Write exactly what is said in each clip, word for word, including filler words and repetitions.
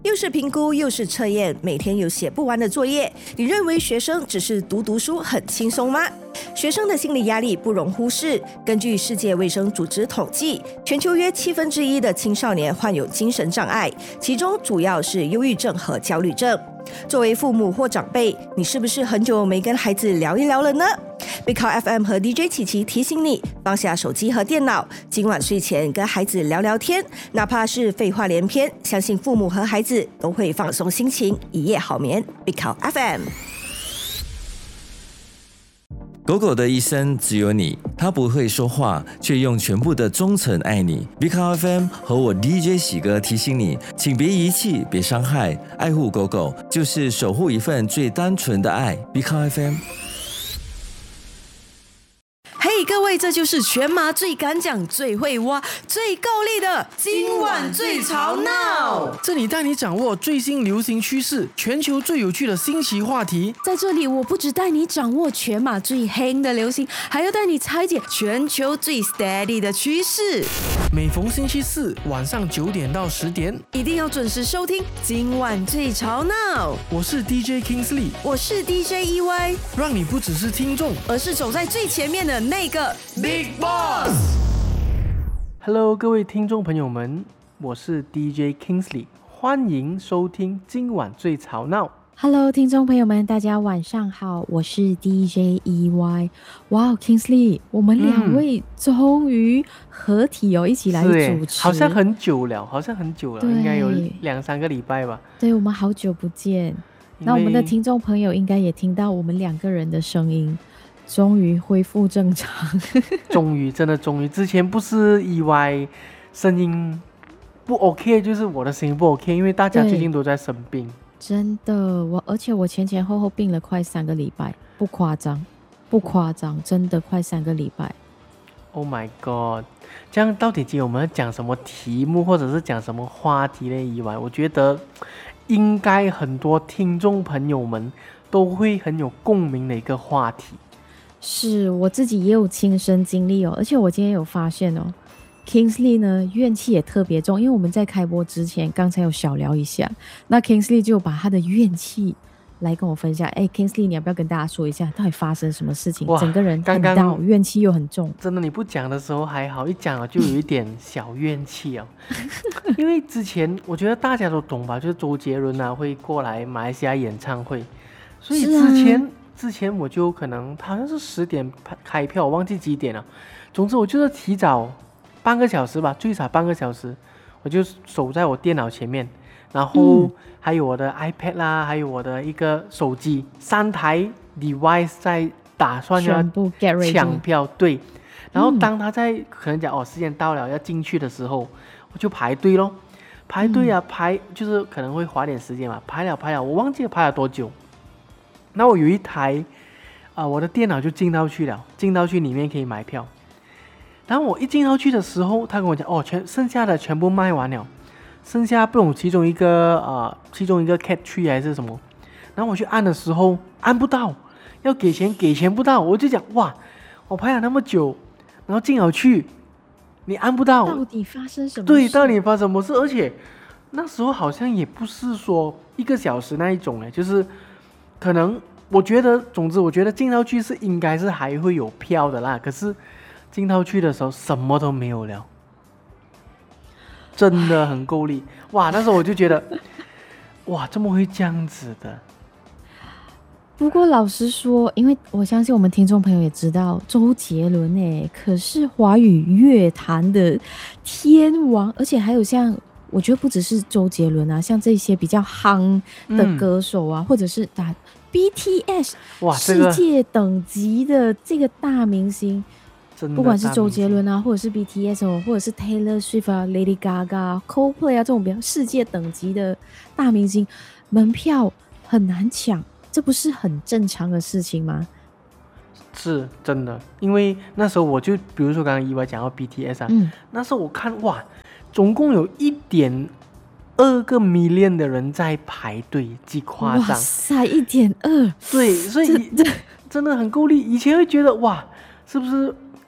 又是评估又是测验，每天有写不完的作业，你认为学生只是读读书很轻松吗？学生的心理压力不容忽视。根据世界卫生组织统计，全球约七分之一的青少年患有精神障碍，其中主要是忧郁症和焦虑症。作为父母或长辈，你是不是很久没跟孩子聊一聊了呢？ Big Car F M 和 D J 琪琪提醒你，放下手机和电脑，今晚睡前跟孩子聊聊天，哪怕是废话连篇，相信父母和孩子都会放松心情，一夜好眠。Big Car F M。 狗狗的一生只有你，它不会说话，却用全部的忠诚爱你。Big Car F M 和我 D J 喜哥提醒你，请别遗弃，别伤害，爱护狗狗就是守护一份最单纯的爱。Big Car F M。 嘿、hey, 各位，这就是全马最敢讲、最会挖、最够力的今晚最吵闹。 这里带你掌握最新流行趋势，全球最有趣的新奇话题。 在这里，我不只带你掌握全马最黑的流行，还要带你拆解全球最 steady 的趋势。 每逢星期四晚上九点到十点， 一定要准时收听今晚最吵闹。 我是 D J Kingsley， 我是 D J E Y， 让你不只是听众， 而是走在最前面的那个 Big Boss。Hello， 各位听众朋友们，我是 D J Kingsley， 欢迎收听今晚最吵闹。 Hello， 听众朋友们，大家晚上好，我是 D J E Y。哇、wow, ，Kingsley， 我们两位终于合体哦，嗯、一起来主持， 好像很久了，好像很久了，应该有两三个礼拜吧。 对，我们好久不见。那我们的听众朋友应该也听到我们两个人的声音。终于恢复正常终于真的终于之前不是意外声音不 OK， 就是我的声音不 OK， 因为大家最近都在生病。 真的，我而且我前前后后病了快三个礼拜，不夸张不夸张，真的快三个礼拜。 Oh my god， 这样到底今天我们要讲什么题目或者是讲什么话题呢？意外我觉得应该很多听众朋友们都会很有共鸣的一个话题。 是，我自己也有亲身经历哦，而且我今天有发现哦 Kingsley 呢怨气也特别重，因为我们在开播之前刚才有小聊一下，那 Kingsley 就把他的怨气来跟我分享。哎 Kingsley， 你要不要跟大家说一下到底发生什么事情？整个人很到刚刚怨气又很重。 真的，你不讲的时候还好，一讲了就有一点小怨气哦因为之前我觉得大家都懂吧，就是周杰伦啊会过来马来西亚演唱会，所以之前、啊之前我就可能好像是十点开票，我忘记几点了。总之我就是提早半个小时吧，最少半个小时，我就守在我电脑前面，然后还有我的 iPad 啦，还有我的一个手机，三台 device 在打算要抢票。对，然后当他在可能讲哦时间到了要进去的时候，我就排队咯，排队啊排就是可能会花点时间嘛，排了排了，我忘记了排了多久。那我有一台、呃、我的电脑就进到去了，进到去里面可以买票。然后我一进到去的时候，他跟我讲哦，全剩下的全部卖完了，剩下不懂其中一个呃，其中一个 cat tree 还是什么。然后我去按的时候按不到，要给钱给钱不到，我就讲哇，我排了那么久，然后进了去，你按不到， 到底发生什么事？ 对，到底发生什么事？而且那时候好像也不是说一个小时那一种，就是可能我觉得，总之我觉得进到去是应该是还会有票的啦，可是进到去的时候什么都没有了，真的很够力哇！那时候我就觉得哇，怎么会这样子的？ 不过老实说，因为我相信我们听众朋友也知道，周杰伦哎，可是华语乐坛的天王，而且还有像我觉得不只是周杰伦啊，像这些比较夯的歌手啊，嗯、或者是打 B T S 哇，世界等级的这个大明星，不管是周杰伦啊，或者是 B T S 哦，或者是 Taylor Swift 啊、Lady Gaga、Coldplay 啊这种比较世界等级的大明星，门票很难抢，这不是很正常的事情吗？ 是真的，因为那时候我就比如说刚刚意外讲到 B T S 啊，嗯、那时候我看哇，总共有一点二个 million 的人在排队，极夸张！哇塞，一点二， 对，所以真的很够力。以前会觉得哇，是不是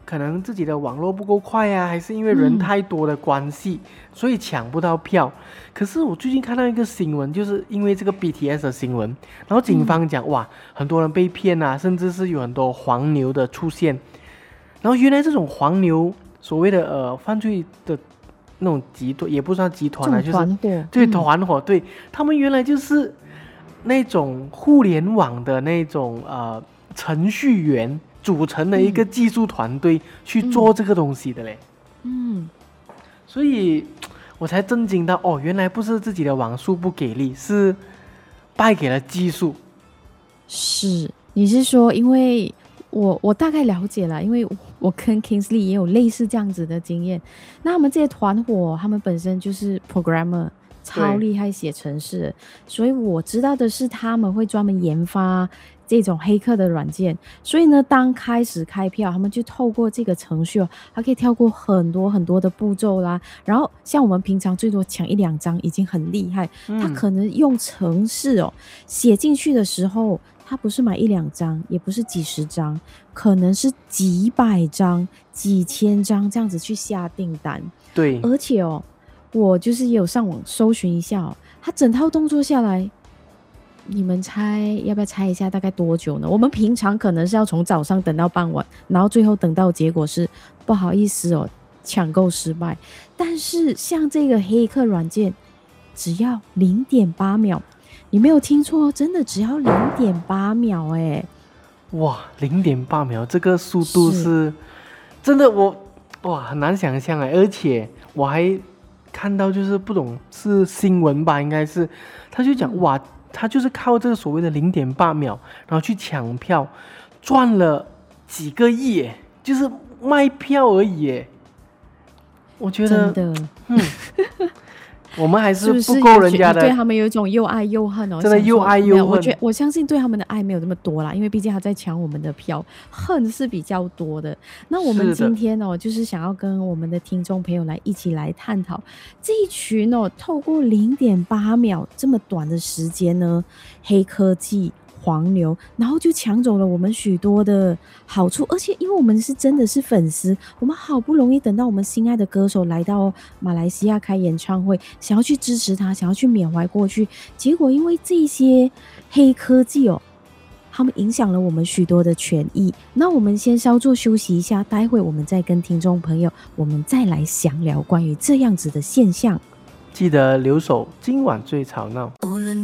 可能自己的网络不够快啊，还是因为人太多的关系，嗯、所以抢不到票。可是我最近看到一个新闻，就是因为这个 B T S 的新闻，然后警方讲、嗯、哇，很多人被骗啊，甚至是有很多黄牛的出现。然后原来这种黄牛，所谓的呃犯罪的那种集团，也不算集团啊，就是对团伙，对他们原来就是那种互联网的那种呃程序员组成的一个技术团队去做这个东西的嘞。嗯，所以我才震惊到哦，原来不是自己的网速不给力，是败给了技术。 是，你是说因为我我大概了解了，因为我跟 Kingsley 也有类似这样子的经验。那他们这些团伙，他们本身就是 programmer， 超厉害写程式，所以我知道的是他们会专门研发这种黑客的软件。所以呢，当开始开票，他们就透过这个程序哦，它可以跳过很多很多的步骤啦。然后像我们平常最多抢一两张已经很厉害，嗯、他可能用程式哦写进去的时候。他不是买一两张，也不是几十张，可能是几百张、几千张这样子去下订单。 对， 而且哦，我就是也有上网搜寻一下哦，他整套动作下来，你们猜要不要猜一下大概多久呢？我们平常可能是要从早上等到傍晚，然后最后等到结果是不好意思哦，抢购失败。但是像这个黑客软件，只要零点八秒。你没有听错，真的只要零点八秒哎！ 哇，零点八秒，这个速度 是, 是真的我哇很难想象哎！而且我还看到就是不懂是新闻吧，应该是他就讲、嗯、哇，他就是靠这个所谓的零点八秒，然后去抢票，赚了几个亿哎，就是卖票而已哎！我觉得真的， 嗯。我们还是不够人家的， 是是对他们有一种又爱又恨哦， 真的又爱又恨。 我觉得我相信对他们的爱没有这么多啦，因为毕竟他在抢我们的票，恨是比较多的。那我们今天哦，就是想要跟我们的听众朋友来一起来探讨这一群哦，透过零点八秒这么短的时间呢，黑科技。黄牛，然后就抢走了我们许多的好处，而且因为我们是真的是粉丝，我们好不容易等到我们心爱的歌手来到马来西亚开演唱会，想要去支持他，想要去缅怀过去，结果因为这些黑科技哦，他们影响了我们许多的权益。那我们先稍作休息一下，待会我们再跟听众朋友，我们再来详聊关于这样子的现象。 记得留守，今晚最吵闹。